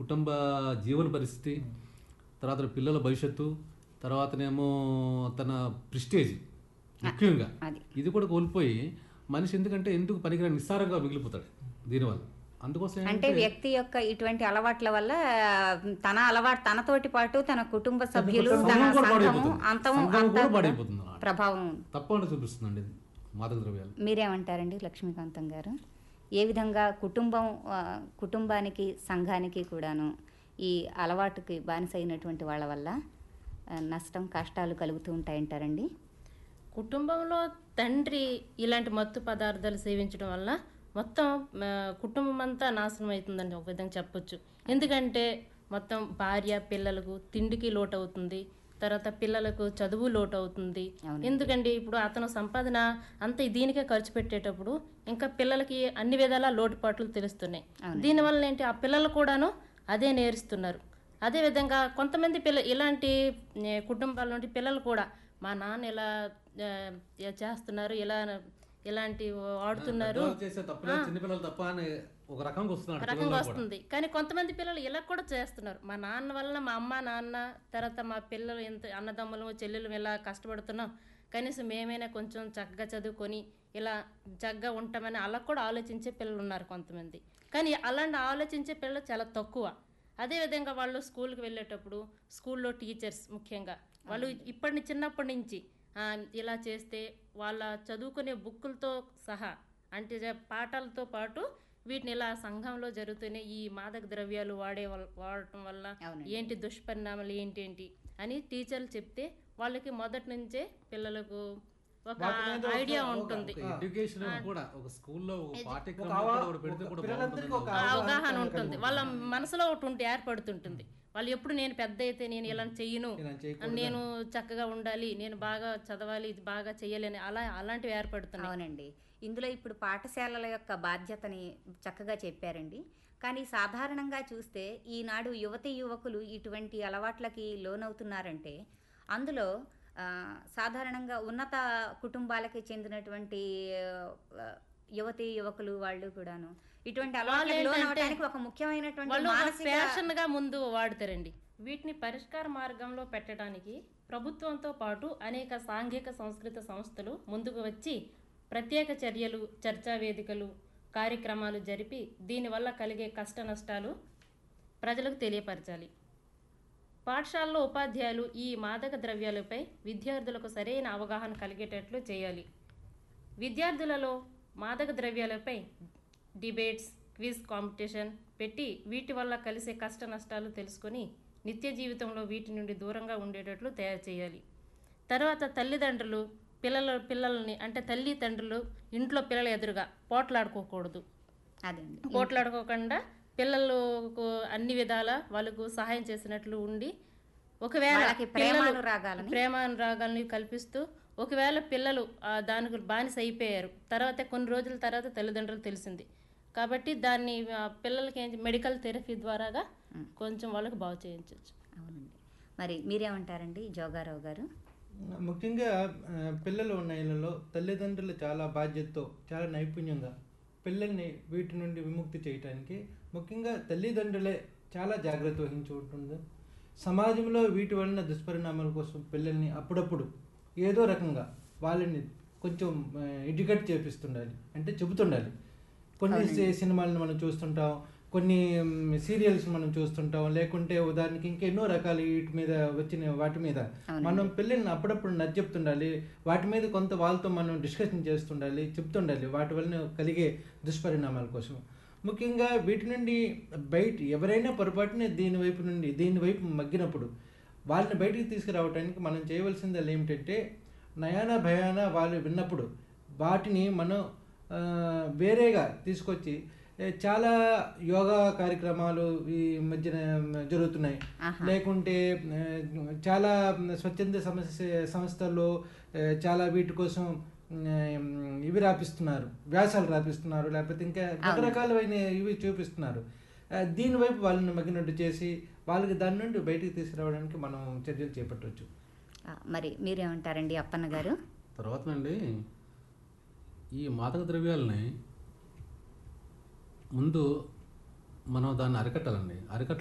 కుటుంబ జీవన పరిస్థితి, తర్వాత పిల్లల భవిష్యత్తు, తర్వాతనేమో తన ప్రిస్టేజ్ ముఖ్యంగా ఇది కూడా కోల్పోయి మనిషి ఎందుకు పనికిరాని నిస్సారంగా మిగిలిపోతాడు దీనివల్ల. అందుకోసం అంటే వ్యక్తి యొక్క ఇటువంటి అలవాట్ల వల్ల తన అలవాటు తనతోటి పాటు తన కుటుంబ సభ్యులు ప్రభావం తప్పకుండా చూపిస్తుందండి మాదక ద్రవ్యాలు. మీరేమంటారండి లక్ష్మీకాంతం గారు? ఏ విధంగా కుటుంబానికి సంఘానికి కూడాను ఈ అలవాటుకి బానిసైనటువంటి వాళ్ళ వల్ల నష్టం కష్టాలు కలుగుతూ ఉంటాయంటారండి? కుటుంబంలో తండ్రి ఇలాంటి మత్తు పదార్థాలు సేవించడం వల్ల మొత్తం కుటుంబం అంతా నాశనం అవుతుందని ఒక విధంగా చెప్పొచ్చు. ఎందుకంటే మొత్తం భార్య పిల్లలకు తిండికి లోటు అవుతుంది, తర్వాత పిల్లలకు చదువు లోటు అవుతుంది. ఎందుకంటే ఇప్పుడు అతను సంపాదన అంత దీనికే ఖర్చు పెట్టేటప్పుడు ఇంకా పిల్లలకి అన్ని విధాల లోటుపాట్లు తెలుస్తున్నాయి. దీనివల్ల ఏంటి, ఆ పిల్లలు కూడాను అదే నేర్చుతున్నారు. అదేవిధంగా కొంతమంది ఇలాంటి కుటుంబాల నుండి పిల్లలు కూడా మా నాన్న ఇలా చేస్తున్నారు, ఇలాంటి వాడుతున్నారు ఒక రకంగా వస్తుంది. కానీ కొంతమంది పిల్లలు ఇలా కూడా చేస్తున్నారు. మా నాన్న వలన మా అమ్మ నాన్న తర్వాత మా పిల్లలు ఎంత అన్నదమ్ములు చెల్లెలు ఇలా కష్టపడుతున్నాం, కనీసం మేమైనా కొంచెం చక్కగా చదువుకొని ఇలా చక్కగా ఉంటామని అలా కూడా ఆలోచించే పిల్లలు ఉన్నారు కొంతమంది. కానీ అలాంటి ఆలోచించే పిల్లలు చాలా తక్కువ. అదేవిధంగా వాళ్ళు స్కూల్కి వెళ్ళేటప్పుడు స్కూల్లో టీచర్స్ ముఖ్యంగా వాళ్ళు చిన్నప్పటి నుంచి ఇలా చేస్తే వాళ్ళ చదువుకునే బుక్కులతో సహా అంటే పాఠాలతో పాటు వీటిని ఇలా సంఘంలో జరుగుతూనే ఈ మాదక ద్రవ్యాలు వాడటం వల్ల ఏంటి దుష్పరిణామాలు ఏంటి అని టీచర్లు చెప్తే వాళ్ళకి మొదటి నుంచే పిల్లలకు ఒక ఐడియా ఉంటుంది, అవగాహన ఉంటుంది, వాళ్ళ మనసులో ఒకటి ఏర్పడుతుంటుంది. వాళ్ళు ఎప్పుడు నేను పెద్ద అయితే నేను ఇలా చెయ్యను, నేను చక్కగా ఉండాలి, నేను బాగా చదవాలి, ఇది బాగా చెయ్యాలి అలాంటివి ఏర్పడుతున్నాయి. అవునండి, ఇందులో ఇప్పుడు పాఠశాలల యొక్క బాధ్యతని చక్కగా చెప్పారండి. కానీ సాధారణంగా చూస్తే ఈనాడు యువకులు ఇటువంటి అలవాట్లకి లోనవుతున్నారంటే అందులో సాధారణంగా ఉన్నత కుటుంబాలకి చెందినటువంటి యువకులు వాళ్ళు కూడాను ఇటువంటి అలవాట్లకు ఒక ముఖ్యమైనటువంటి ఫ్యాషన్ గా ముందు వాడతారండి. వీటిని పరిష్కార మార్గంలో పెట్టడానికి ప్రభుత్వంతో పాటు అనేక సాంఘిక సంస్కృత సంస్థలు ముందుకు వచ్చి ప్రత్యేక చర్యలు, చర్చా వేదికలు, కార్యక్రమాలు జరిపి దీనివల్ల కలిగే కష్ట నష్టాలు ప్రజలకు తెలియపరచాలి. పాఠశాలలో ఉపాధ్యాయులు ఈ మాదక ద్రవ్యాలపై విద్యార్థులకు సరైన అవగాహన కలిగేటట్లు చేయాలి. విద్యార్థులలో మాదక ద్రవ్యాలపై డిబేట్స్, క్విజ్ కాంపిటీషన్ పెట్టి వీటి వల్ల కలిసే కష్ట నష్టాలు తెలుసుకొని నిత్య జీవితంలో వీటి నుండి దూరంగా ఉండేటట్లు తయారు చేయాలి. తర్వాత తల్లిదండ్రులు పిల్లల్ని అంటే తల్లిదండ్రులు ఇంట్లో పిల్లల ఎదురుగా పోట్లాడుకోకూడదు. పోట్లాడుకోకుండా పిల్లలకు అన్ని విధాల వాళ్ళకు సహాయం చేసినట్లు ఉండి ఒకవేళ ప్రేమానురాగాలని కల్పిస్తూ ఒకవేళ పిల్లలు దానికి బానిస అయిపోయారు తర్వాత కొన్ని రోజుల తర్వాత తల్లిదండ్రులు తెలిసింది కాబట్టి దాన్ని పిల్లలకి మెడికల్ థెరపీ ద్వారాగా కొంచెం వాళ్ళకి బాగు చేయించవచ్చు. అవునండి, మరి మీరేమంటారండి జోగారావు గారు? ముఖ్యంగా పిల్లలు ఉన్న ఇళ్లలో తల్లిదండ్రులు చాలా బాధ్యతతో చాలా నైపుణ్యంగా పిల్లల్ని వీటి నుండి విముక్తి చేయడానికి ముఖ్యంగా తల్లిదండ్రులే చాలా జాగ్రత్త వహించి ఉంటుంది. సమాజంలో వీటి వలన దుష్పరిణామాల కోసం పిల్లల్ని అప్పుడప్పుడు ఏదో రకంగా వాళ్ళని కొంచెం ఎడ్యుకేట్ చేపిస్తుండాలి, అంటే చెబుతుండాలి. కొన్ని సినిమాలను మనం చూస్తుంటాం, కొన్ని సీరియల్స్ మనం చూస్తుంటాం, లేకుంటే ఉదాహరణకి ఇంకెన్నో రకాల వీటి మీద వచ్చిన వాటి మీద మనం పిల్లల్ని అప్పుడప్పుడు నచ్చచెప్తుండాలి. వాటి మీద కొంత వాళ్ళతో మనం డిస్కషన్ చేస్తుండాలి, చెప్తుండాలి వాటి వలన కలిగే దుష్పరిణామాల కోసం. ముఖ్యంగా వీటి నుండి బయట ఎవరైనా పొరపాటున దీని వైపు మగ్గినప్పుడు వాళ్ళని బయటికి తీసుకురావడానికి మనం చేయవలసింది ఏమిటంటే నయానా భయానా వాళ్ళు విన్నప్పుడు వాటిని మనం వేరేగా తీసుకొచ్చి చాలా యోగా కార్యక్రమాలు ఈ మధ్యన జరుగుతున్నాయి, లేకుంటే చాలా స్వచ్ఛంద సంస్థల్లో చాలా వీటి కోసం ఇవి రాపిస్తున్నారు, వ్యాసాలు రాపిస్తున్నారు, లేకపోతే ఇంకా రకరకాలైన ఇవి చూపిస్తున్నారు. దీనివైపు వాళ్ళని మగ్గినట్టు చేసి వాళ్ళకి దాని నుండి బయటికి తీసుకురావడానికి మనం చర్యలు చేపట్టవచ్చు. మరి మీరేమంటారండి అప్పన్న గారు? తర్వాత అండి ఈ మాదక ద్రవ్యాలని ముందు మనం దాన్ని అరికట్టాలండి.